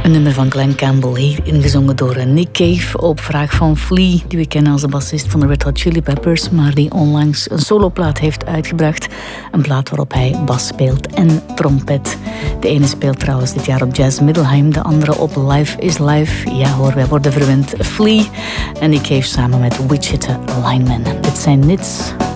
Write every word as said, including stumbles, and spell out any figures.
Een nummer van Glen Campbell, hier ingezongen door Nick Cave op vraag van Flea, die we kennen als de bassist van de Red Hot Chili Peppers, maar die onlangs een soloplaat heeft uitgebracht. Een plaat waarop hij bas speelt en trompet. De ene speelt trouwens dit jaar op Jazz Middelheim, de andere op Life is Life. Ja hoor, wij worden verwend. Flea en Nick Cave samen met Wichita Lineman. Dit zijn Nits.